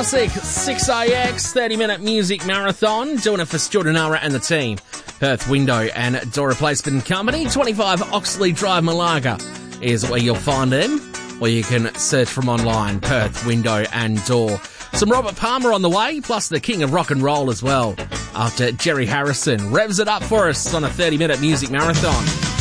Classic 6AX 30-minute music marathon, doing it for Studenara and the team. Perth Window and Door Replacement Company, 25 Oxley Drive, Malaga is where you'll find them, or you can search from online, Perth Window and Door. Some Robert Palmer on the way, plus the king of rock and roll as well. After Jerry Harrison revs it up for us on a 30-minute music marathon.